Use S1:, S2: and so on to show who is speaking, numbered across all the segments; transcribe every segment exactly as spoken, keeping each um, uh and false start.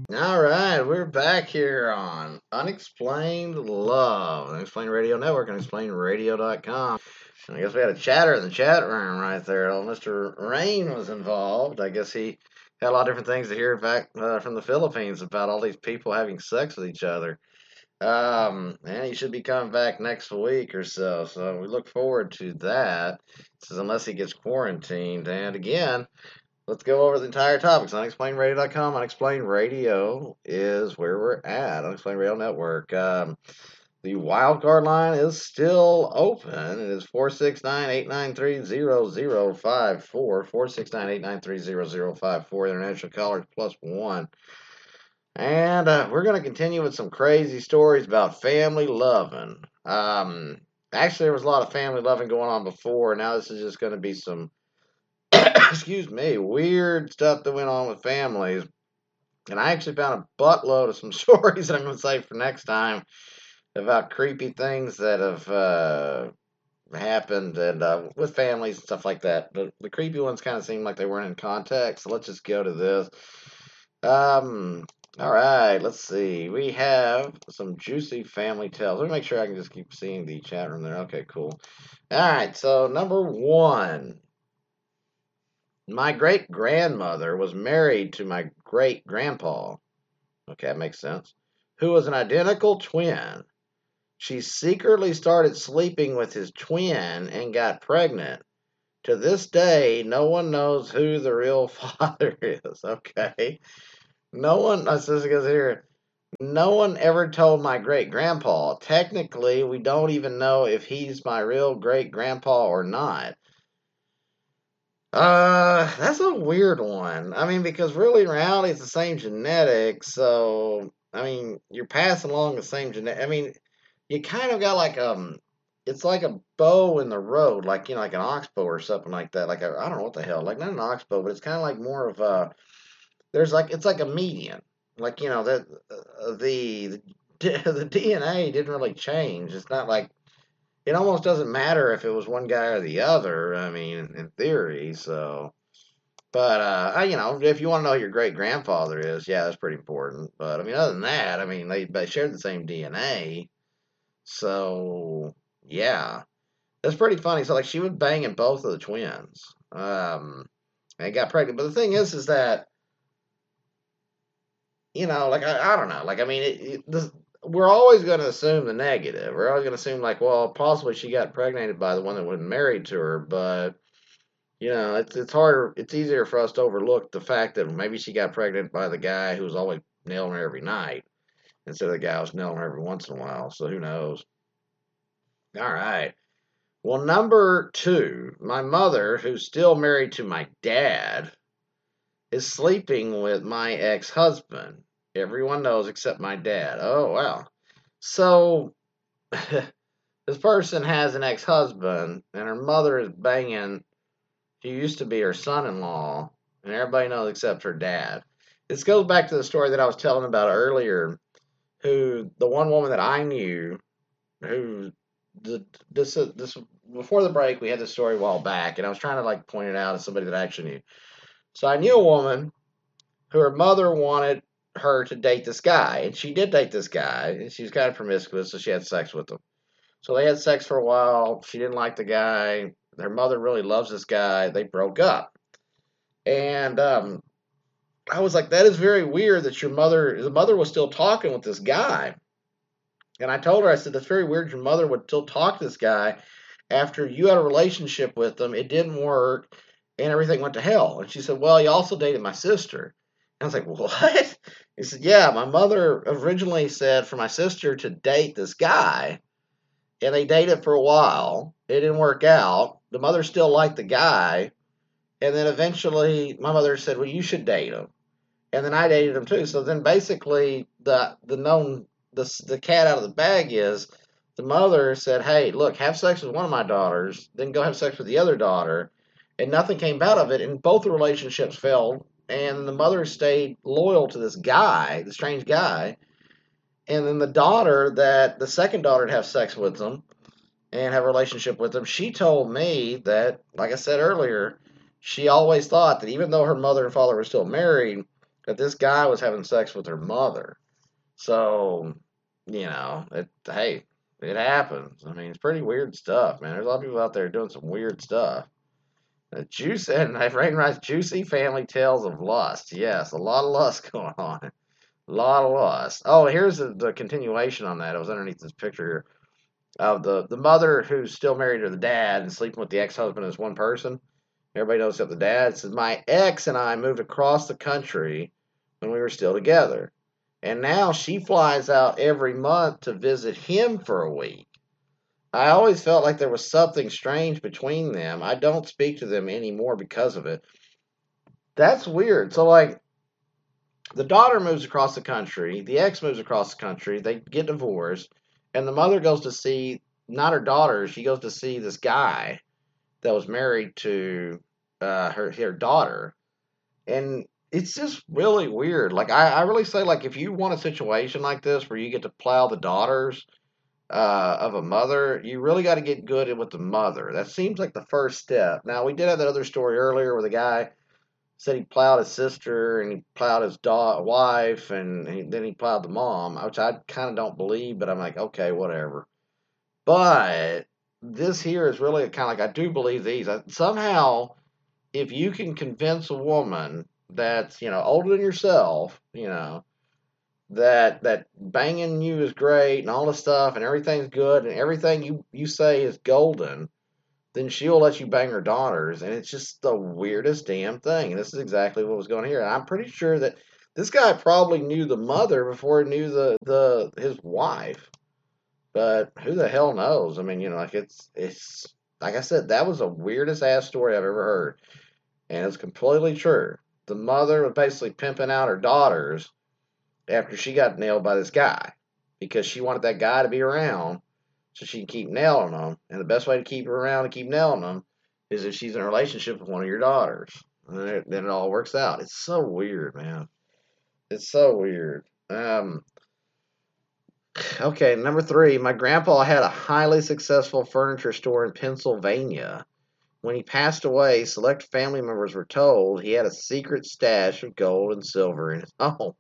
S1: All right, we're back here on Unexplained Love, Unexplained Radio Network, unexplained radio dot com. And I guess we had a chatter in the chat room right there. Old Mister Rain was involved. I guess he had a lot of different things to hear back uh, from the Philippines about all these people having sex with each other. Um, and he should be coming back next week or so. So we look forward to that. This is unless he gets quarantined. And again, let's go over the entire topics. unexplained radio dot com. Unexplained Radio is where we're at. Unexplained Radio Network. Um, the wild card line is still open. It is four six nine, eight nine three, zero zero five four. four six nine, eight nine three, zero zero five four. International callers plus one. And uh, we're going to continue with some crazy stories about family loving. Um, actually, there was a lot of family loving going on before. Now this is just going to be some excuse me, weird stuff that went on with families. And I actually found a buttload of some stories that I'm going to save for next time about creepy things that have uh, happened and uh, with families and stuff like that. The, the creepy ones kind of seem like they weren't in context. So let's just go to this. Um, all right, let's see. We have some juicy family tales. Let me make sure I can just keep seeing the chat room there. Okay, cool. All right, so number one. My great grandmother was married to my great grandpa. Okay, that makes sense. Who was an identical twin. She secretly started sleeping with his twin and got pregnant. To this day, no one knows who the real father is. Okay. No one, I says it goes here. No one ever told my great grandpa. Technically, we don't even know if he's my real great grandpa or not. Uh, that's a weird one. I mean, because really, in reality, it's the same genetics. So, I mean, you're passing along the same genetic. I mean, you kind of got like um, it's like a bow in the road, like you know, like an oxbow or something like that. Like I I don't know what the hell, like not an oxbow, but it's kind of like more of a. There's like it's like a median, like you know that uh, the the the D N A didn't really change. It's not like it almost doesn't matter if it was one guy or the other. I mean, in theory, so. But uh, I- you know, if you want to know who your great grandfather is, yeah, that's pretty important. But I mean, other than that, I mean, they they shared the same D N A, so yeah, that's pretty funny. So like, she was banging both of the twins, um, and got pregnant. But the thing is, is that you know, like I, I don't know, like I mean, it, it, this, we're always going to assume the negative. We're always going to assume like, well, possibly she got pregnant by the one that was married to her, but you know, it's it's harder. It's easier for us to overlook the fact that maybe she got pregnant by the guy who was always nailing her every night instead of the guy who was nailing her every once in a while. So who knows? All right. Well, number two, my mother, who's still married to my dad, is sleeping with my ex-husband. Everyone knows except my dad. Oh wow. So this person has an ex-husband, and her mother is banging. He used to be her son-in-law, and everybody knows except her dad. This goes back to the story that I was telling about earlier. Who the one woman that I knew, who the, this this before the break, we had this story a while back, and I was trying to like point it out as somebody that I actually knew. So I knew a woman who her mother wanted her to date this guy, and she did date this guy, and she was kind of promiscuous, so she had sex with him. So they had sex for a while. She didn't like the guy. Her mother really loves this guy. They broke up. And um, I was like, that is very weird that your mother, the mother was still talking with this guy. And I told her, I said, that's very weird. Your mother would still talk to this guy after you had a relationship with him. It didn't work and everything went to hell. And she said, well, he also dated my sister. And I was like, what? He said, yeah, my mother originally said for my sister to date this guy. And they dated for a while. It didn't work out. The mother still liked the guy. And then eventually my mother said, well, you should date him. And then I dated him too. So then basically the the known the the cat out of the bag is the mother said, "Hey, look, have sex with one of my daughters, then go have sex with the other daughter," and nothing came out of it. And both the relationships failed. And the mother stayed loyal to this guy, the strange guy. And then the daughter, that the second daughter to have sex with him and have a relationship with him, she told me that, like I said earlier, she always thought that even though her mother and father were still married, that this guy was having sex with her mother. So, you know, it, hey, it happens. I mean, it's pretty weird stuff, man. There's a lot of people out there doing some weird stuff. Uh, juice and Rain writes juicy family tales of lust. Yes, a lot of lust going on. A lot of lust. Oh, here's the, the continuation on that. It was underneath this picture here of the the mother who's still married to the dad and sleeping with the ex husband as one person. Everybody knows except the dad. It says my ex and I moved across the country when we were still together, and now she flies out every month to visit him for a week. I always felt like there was something strange between them. I don't speak to them anymore because of it. That's weird. So, like, the daughter moves across the country, the ex moves across the country, they get divorced, and the mother goes to see, not her daughter, she goes to see this guy that was married to uh, her, her daughter. And it's just really weird. Like, I, I really say, like, if you want a situation like this where you get to plow the daughters, uh, of a mother, you really got to get good with the mother. That seems like the first step. Now, we did have that other story earlier where the guy said he plowed his sister and he plowed his da- wife and he, then he plowed the mom, which I kind of don't believe, but I'm like, okay, whatever. But this here is really kind of like, I do believe these. I, somehow, if you can convince a woman that's, you know, older than yourself, you know, that that banging you is great and all this stuff and everything's good and everything you you say is golden, then she'll let you bang her daughters, and it's just the weirdest damn thing. And this is exactly what was going on here. And I'm pretty sure that this guy probably knew the mother before he knew the the his wife, but who the hell knows? I mean, you know, like it's it's like I said, that was the weirdest ass story I've ever heard, and it's completely true. The mother was basically pimping out her daughters after she got nailed by this guy because she wanted that guy to be around so she can keep nailing them. And the best way to keep her around and keep nailing them is if she's in a relationship with one of your daughters. And then it, then it all works out. It's so weird, man. It's so weird. Um, okay, number three. My grandpa had a highly successful furniture store in Pennsylvania. When he passed away, select family members were told he had a secret stash of gold and silver in his home.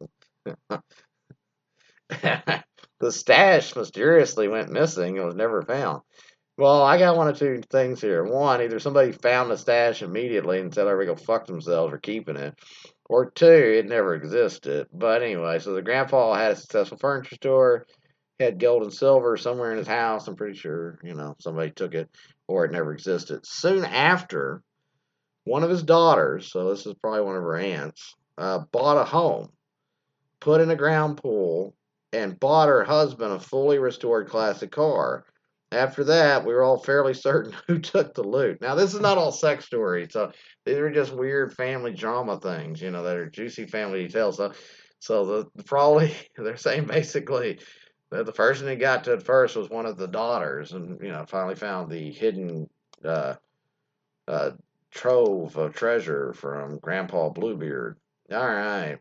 S1: The stash mysteriously went missing and was never found. Well, I got one or two things here. One, either somebody found the stash immediately and said everybody go fuck themselves for keeping it, or two, it never existed. But anyway, so the grandpa had a successful furniture store, had gold and silver somewhere in his house. I'm pretty sure, you know, somebody took it, or it never existed. Soon after, one of his daughters, so this is probably one of her aunts, uh, bought a home, put in a ground pool, and bought her husband a fully restored classic car. After that, we were all fairly certain who took the loot. Now, this is not all sex stories, so these are just weird family drama things, you know, that are juicy family details. So, so the probably they're saying basically that the person who got to it first was one of the daughters, and you know, finally found the hidden uh, uh, trove of treasure from Grandpa Bluebeard. All right.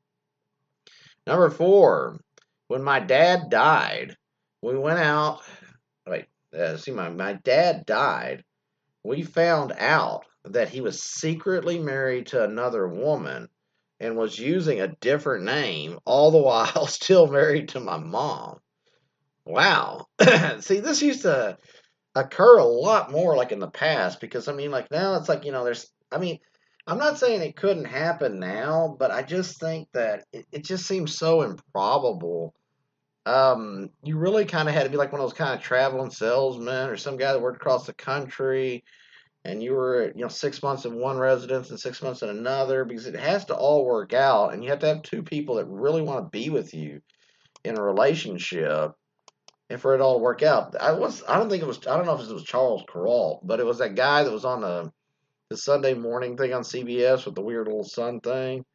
S1: Number four, when my dad died, we went out. Wait, uh, see, my, my dad died. We found out that he was secretly married to another woman and was using a different name, all the while still married to my mom. Wow. See, this used to occur a lot more like in the past because, I mean, like now it's like, you know, there's, I mean, I'm not saying it couldn't happen now, but I just think that it, it just seems so improbable. Um, you really kind of had to be like one of those kind of traveling salesmen or some guy that worked across the country, and you were, you know, six months in one residence and six months in another because it has to all work out, and you have to have two people that really want to be with you in a relationship and for it all to work out. I was, I don't think it was, I don't know if it was Charles Kuralt, but it was that guy that was on the the Sunday morning thing on C B S with the weird little sun thing.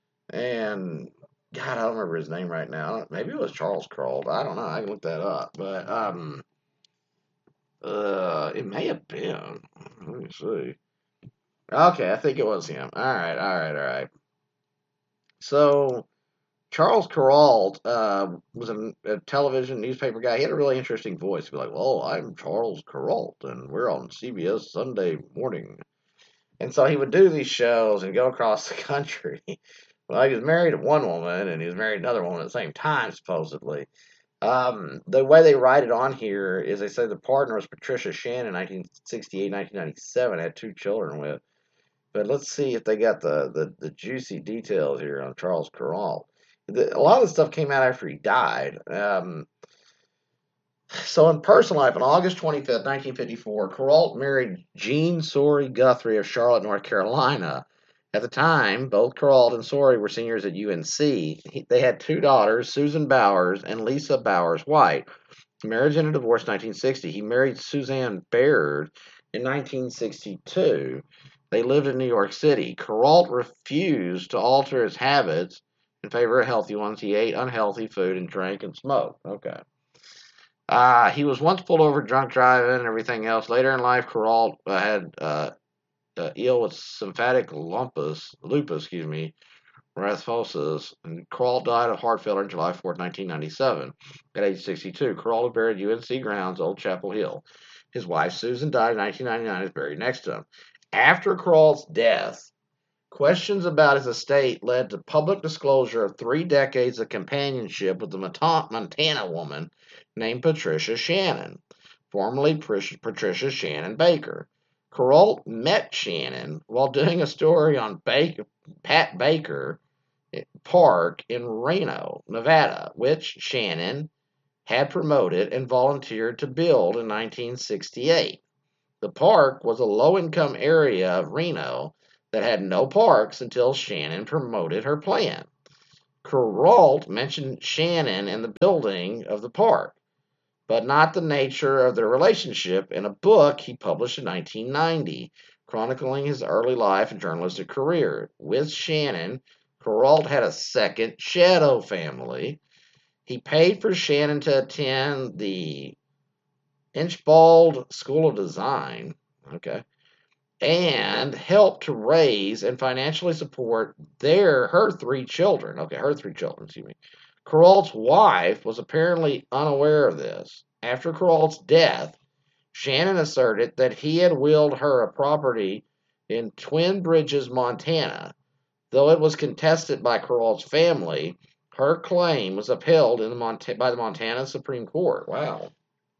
S1: And God, I don't remember his name right now. Maybe it was Charles Kuralt. I don't know. I can look that up. But um, uh, it may have been. Let me see. Okay, I think it was him. All right, all right, all right. So Charles Kuralt uh, was a, a television newspaper guy. He had a really interesting voice. He'd be like, "Well, I'm Charles Kuralt, and we're on C B S Sunday morning." And so he would do these shows and go across the country Well, he was married to one woman, and he was married to another woman at the same time, supposedly. Um, the way they write it on here is they say the partner was Patricia Shannon, nineteen sixty-eight, nineteen ninety-seven, had two children with. But let's see if they got the, the, the juicy details here on Charles Kuralt. The, a lot of the stuff came out after he died. Um, so in personal life, on August twenty-fifth, nineteen fifty-four, Kuralt married Jean Sorey Guthrie of Charlotte, North Carolina. At the time, both Kuralt and Sorey were seniors at U N C. He, they had two daughters, Susan Bowers and Lisa Bowers White. Marriage and a divorce in nineteen sixty. He married Suzanne Baird in nineteen sixty-two. They lived in New York City. Kuralt refused to alter his habits in favor of healthy ones. He ate unhealthy food and drank and smoked. Okay. Uh, he was once pulled over drunk driving and everything else. Later in life, Kuralt uh, had uh, uh, ill with symphatic lupus, lupus, excuse me, erythematosus, and Kuralt died of heart failure on July fourth, nineteen ninety-seven, at age sixty-two. Kuralt is buried at U N C grounds, Old Chapel Hill. His wife, Susan, died in nineteen ninety-nine, is buried next to him. After Kuralt's death, questions about his estate led to public disclosure of three decades of companionship with a Montana woman named Patricia Shannon, formerly Patricia Shannon Baker. Kuralt met Shannon while doing a story on Baker, Pat Baker Park in Reno, Nevada, which Shannon had promoted and volunteered to build in nineteen sixty-eight. The park was a low-income area of Reno that had no parks until Shannon promoted her plan. Kuralt mentioned Shannon in the building of the park, but not the nature of their relationship in a book he published in nineteen ninety, chronicling his early life and journalistic career. With Shannon, Kuralt had a second shadow family. He paid for Shannon to attend the Inchbald School of Design, okay, and helped to raise and financially support their her three children. Okay, her three children, excuse me. Kuralt's wife was apparently unaware of this. After Kuralt's death, Shannon asserted that he had willed her a property in Twin Bridges, Montana. Though it was contested by Kuralt's family, her claim was upheld in the Mont- by the Montana Supreme Court. Wow.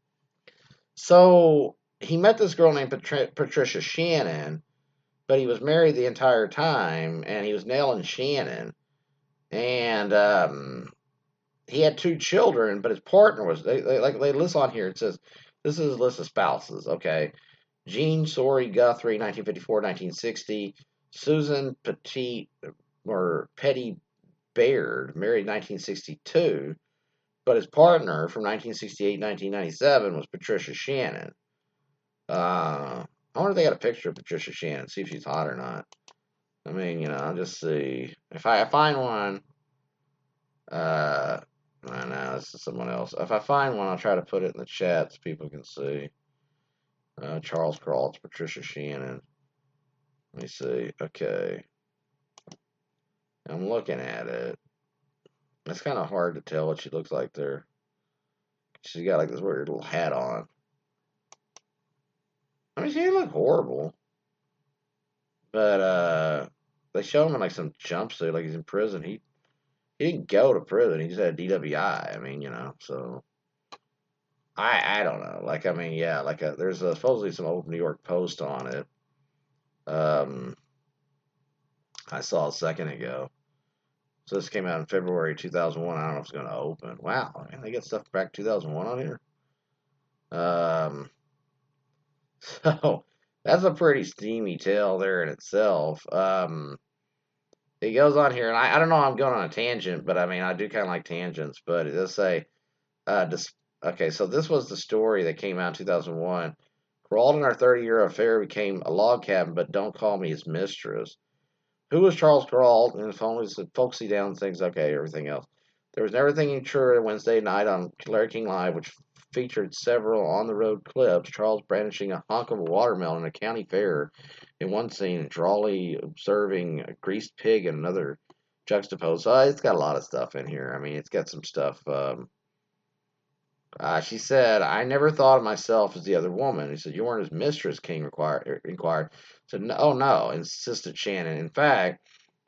S1: So he met this girl named Patri- Patricia Shannon, but he was married the entire time, and he was nailing Shannon. And um, he had two children, but his partner was they, they like they list on here. It says this is a list of spouses. Okay, Jean Sorey Guthrie, nineteen fifty-four, nineteen sixty. Susan Petit or Petty Baird, married nineteen sixty-two, but his partner from nineteen sixty-eight to nineteen ninety-seven was Patricia Shannon. Uh, I wonder if they got a picture of Patricia Shannon, see if she's hot or not. I mean, you know, I'll just see if I, I find one. Uh, I know this is someone else. If I find one, I'll try to put it in the chat so people can see. Uh, Charles Kuralt, Patricia Shannon. Let me see. Okay. I'm looking at it. It's kind of hard to tell what she looks like there. She's got like this weird little hat on. I mean, she didn't look horrible. But uh, they show him in like some jumpsuit, like he's in prison. He he didn't go to prison. He just had a D W I. I mean, you know, so I I don't know. Like, I mean, yeah, like a, there's a, supposedly some old New York Post on it. Um, I saw a second ago. So this came out in February two thousand one. I don't know if it's going to open. Wow, man, they get stuff back two thousand one on here. Um, so that's a pretty steamy tale there in itself. Um, it goes on here, and I, I don't know. I'm going on a tangent, but I mean, I do kind of like tangents. But it does say, uh, dis- okay, so this was the story that came out in two thousand one. Kuralt and our thirty-year affair became a log cabin, but don't call me his mistress. Who was Charles Kuralt? And if only said folksy down things, okay, everything else. There was never thinking true Wednesday night on Larry King Live, which featured several on-the-road clips. Charles brandishing a hunk of a watermelon at a county fair in one scene, drawly observing a greased pig in another juxtaposed. So it's got a lot of stuff in here. I mean, it's got some stuff. Um, uh, she said, I never thought of myself as the other woman. He said, you weren't his mistress, King required, inquired. Said, no, oh, no, insisted Shannon. In fact,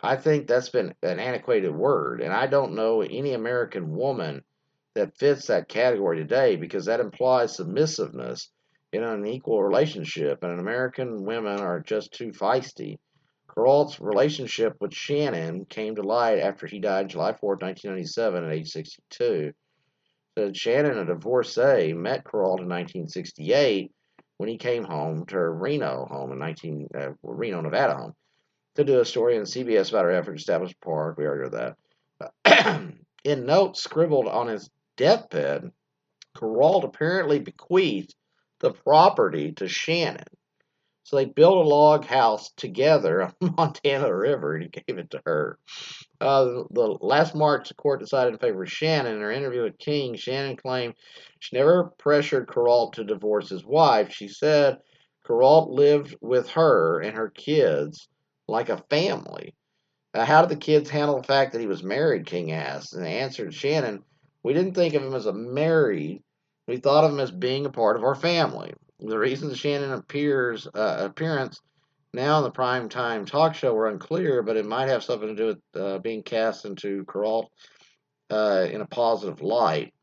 S1: I think that's been an antiquated word, and I don't know any American woman that fits that category today because that implies submissiveness in an equal relationship, and American women are just too feisty. Kuralt's relationship with Shannon came to light after he died July fourth, nineteen ninety-seven, at age sixty-two. So Shannon, a divorcee, met Kuralt in nineteen sixty-eight when he came home to her Reno home in nineteen uh, Reno, Nevada home to do a story in C B S about her effort to establish a park. We already heard that. In notes scribbled on his deathbed, Kuralt apparently bequeathed the property to Shannon. So they built a log house together on the Montana River, and he gave it to her. Uh, the last March, the court decided in favor of Shannon. In her interview with King, Shannon claimed she never pressured Kuralt to divorce his wife. She said Kuralt lived with her and her kids like a family. Uh, how did the kids handle the fact that he was married? King asked. And they answered Shannon, we didn't think of him as a married. We thought of him as being a part of our family. The reasons Shannon appears uh, appearance now in the prime time talk show were unclear, but it might have something to do with uh, being cast into Kuralt uh, in a positive light.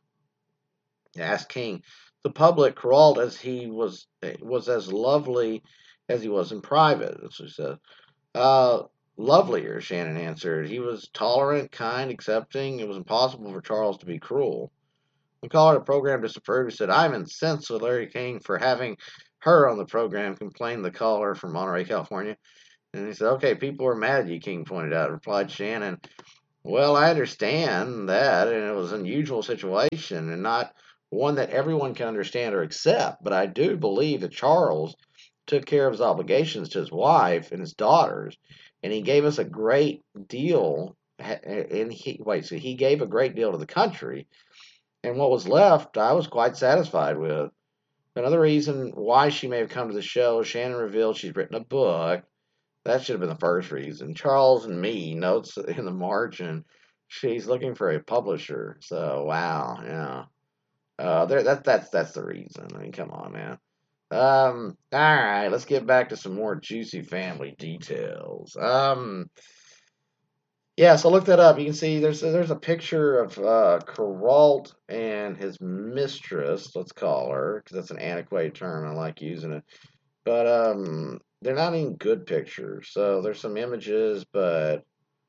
S1: Asked King, the public Kuralt as he was was as lovely as he was in private. That's what he said. Uh, Lovelier, Shannon answered. He was tolerant, kind, accepting. It was impossible for Charles to be cruel. The caller of the program disapproved. He said, I'm incensed with Larry King for having her on the program, complained the caller from Monterey, California. And he said, okay, people are mad at you, King pointed out. Replied Shannon, well, I understand that, and it was an unusual situation and not one that everyone can understand or accept. But I do believe that Charles took care of his obligations to his wife and his daughters, and he gave us a great deal. And he wait, so he gave a great deal to the country, and what was left, I was quite satisfied with. Another reason why she may have come to the show, Shannon revealed she's written a book. That should have been the first reason. Charles and me notes in the margin. She's looking for a publisher. So wow, yeah. Uh, there. That's that's that's the reason. I mean, come on, man. Um. All right, let's get back to some more juicy family details. Um. Yeah, so look that up. You can see there's there's a picture of uh, Kuralt and his mistress. Let's call her because that's an antiquated term. I like using it, but um, they're not even good pictures. So there's some images, but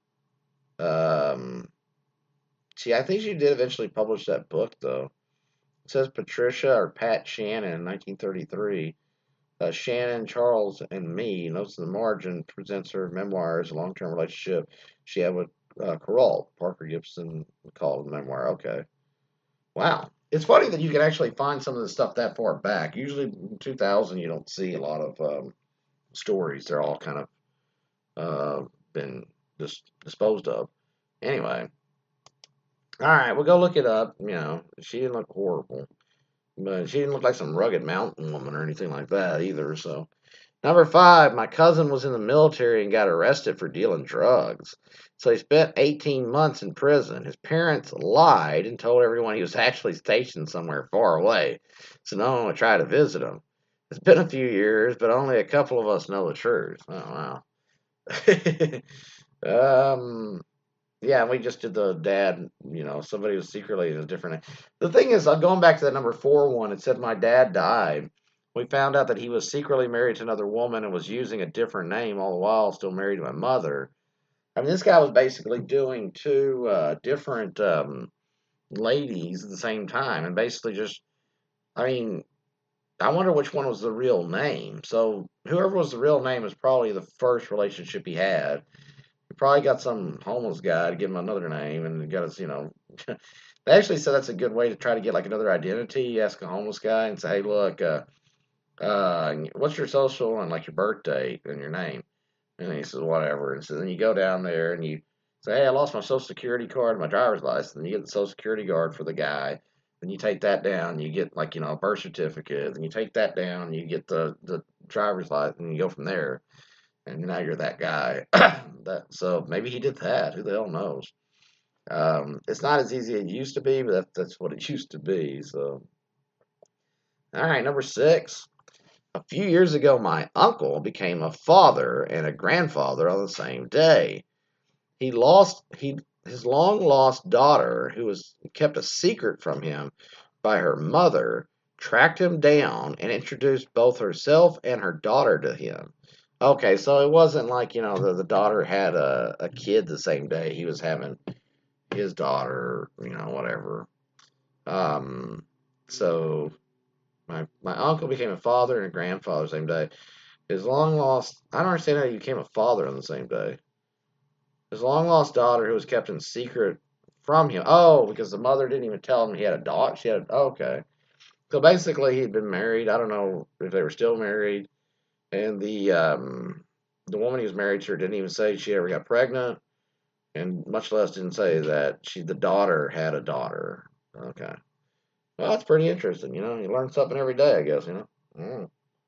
S1: um, see, I think she did eventually publish that book though. It says Patricia or Pat Shannon in nineteen thirty-three. Uh, Shannon, Charles, and Me, notes in the margin, presents her memoirs, a long-term relationship she had with uh, Kuralt. Parker Gibson called the memoir. Okay. Wow. It's funny that you can actually find some of the stuff that far back. Usually in two thousand, you don't see a lot of um, stories. They're all kind of uh, been dis- disposed of. Anyway. All right, we'll go look it up. You know, she didn't look horrible. But she didn't look like some rugged mountain woman or anything like that either. So, number five, my cousin was in the military and got arrested for dealing drugs. So he spent eighteen months in prison. His parents lied and told everyone he was actually stationed somewhere far away, so no one would try to visit him. It's been a few years, but only a couple of us know the truth. Oh, wow. um, yeah, we just did the dad, you know, somebody was secretly a different name. The thing is, I'm going back to that number four one. It said my dad died. We found out that he was secretly married to another woman and was using a different name all the while, still married to my mother. I mean, this guy was basically doing two uh, different um, ladies at the same time, and basically just, I mean, I wonder which one was the real name. So whoever was the real name is probably the first relationship he had. He probably got some homeless guy to give him another name, and got us, you know. They actually said that's a good way to try to get like another identity. You ask a homeless guy and say, "Hey, look, uh, uh, what's your social and like your birth date and your name?" And he says, "Whatever." And so then you go down there and you say, "Hey, I lost my social security card and my driver's license." And you get the social security card for the guy. Then you take that down, you get like you know a birth certificate. Then you take that down, you get the the driver's license, and you go from there. And now you're that guy. that so maybe he did that. Who the hell knows? Um, it's not as easy as it used to be, but that, that's what it used to be. So, all right, number six. A few years ago, my uncle became a father and a grandfather on the same day. he lost he his long lost daughter, who was kept a secret from him by her mother, tracked him down and introduced both herself and her daughter to him. Okay, so it wasn't like, you know, the, the daughter had a, a kid the same day he was having his daughter, you know, whatever. Um, so my my uncle became a father and a grandfather the same day. His long lost I don't understand how you became a father on the same day. His long lost daughter, who was kept in secret from him. Oh, because the mother didn't even tell him he had a daughter. She had a, okay. So basically, he'd been married. I don't know if they were still married, and the um, the woman he was married to didn't even say she ever got pregnant, and much less didn't say that she the daughter had a daughter. Okay, well, that's pretty interesting. You know, you learn something every day, I guess. You know, mm.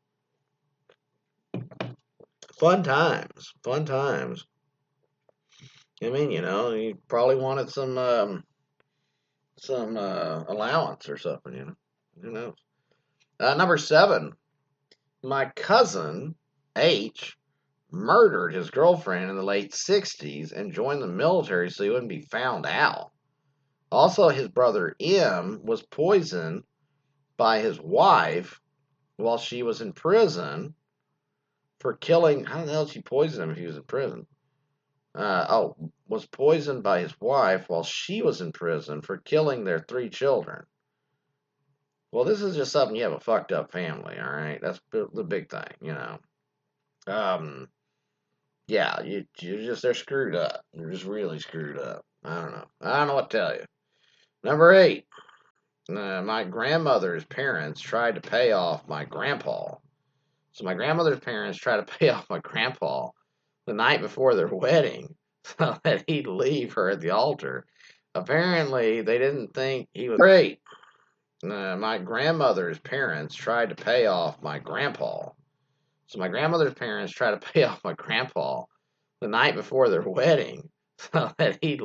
S1: Fun times, fun times. I mean, you know, he probably wanted some um, some uh, allowance or something. You know, who knows? Uh, number seven, my cousin H murdered his girlfriend in the late sixties and joined the military so he wouldn't be found out. Also, his brother M was poisoned by his wife while she was in prison for killing. How the hell did she poison him if he was in prison? Uh, oh, was poisoned by his wife while she was in prison for killing their three children. Well, this is just something you have a fucked up family, all right? That's the big thing, you know. Um, yeah, you you just they're screwed up. They're just really screwed up. I don't know. I don't know what to tell you. Number eight, uh, my grandmother's parents tried to pay off my grandpa. So my grandmother's parents tried to pay off my grandpa the night before their wedding so that he'd leave her at the altar. Apparently, they didn't think he was great. Uh, my grandmother's parents tried to pay off my grandpa. So my grandmother's parents tried to pay off my grandpa the night before their wedding so that he'd